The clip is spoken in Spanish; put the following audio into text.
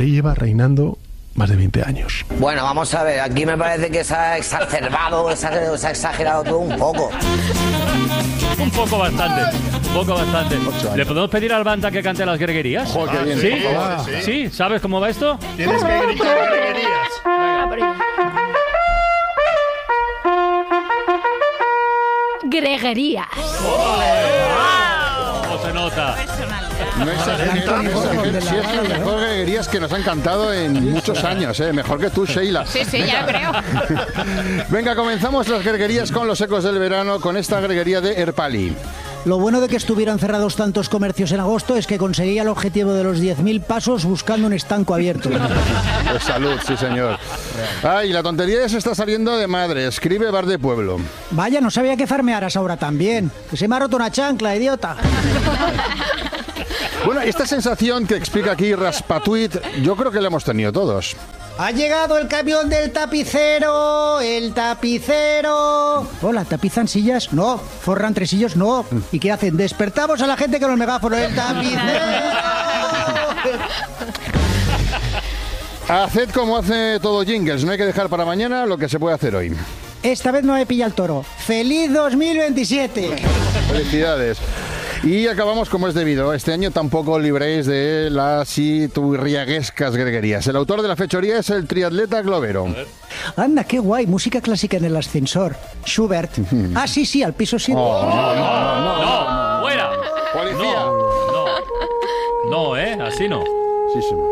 rey lleva reinando más de 20 años. Bueno, vamos a ver, aquí me parece que se ha exacerbado, se ha exagerado todo un poco. Un poco bastante. ¿Le podemos pedir al banda que cante las greguerías? Joder, qué bien. ¿Sí? ¿Sí? ¿Sabes cómo va esto? Tienes que gritar greguerías. Greguerías. ¿Cómo se nota? No exageres, sí, es las mejores greguerías que nos han cantado en muchos años, mejor que tú, Sheila. Sí, ya creo. Venga, comenzamos las greguerías con los ecos del verano, con esta greguería de Erpali. Lo bueno de que estuvieran cerrados tantos comercios en agosto es que conseguía el objetivo de los 10.000 pasos buscando un estanco abierto. Pues salud, sí señor. Ay, la tontería ya se está saliendo de madre. Escribe Bar de Pueblo. Vaya, no sabía que farmearas ahora también. Que se me ha roto una chancla, idiota. Bueno, esta sensación que explica aquí Raspatuit, yo creo que la hemos tenido todos. ¡Ha llegado el camión del tapicero! ¡El tapicero! Hola, ¿tapizan sillas? No. ¿Forran tresillos? No. ¿Y qué hacen? Despertamos a la gente con los megáfonos. ¡El tapicero! Haced como hace todo Jingles, no hay que dejar para mañana lo que se puede hacer hoy. Esta vez no me pilla el toro. ¡Feliz 2027! Felicidades. Y acabamos como es debido. Este año tampoco libréis de las iturriaguescas greguerías. El autor de la fechoría es el triatleta globero. Anda, qué guay. Música clásica en el ascensor. Schubert. Ah, sí, al piso 7. ¡No! ¡Fuera! ¡Policía! No, así no. Sí, sí.